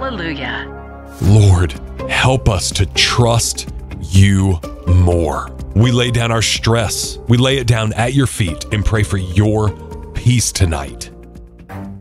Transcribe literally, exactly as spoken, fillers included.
Hallelujah. Lord, help us to trust you more. We lay down our stress. We lay it down at your feet and pray for your peace tonight.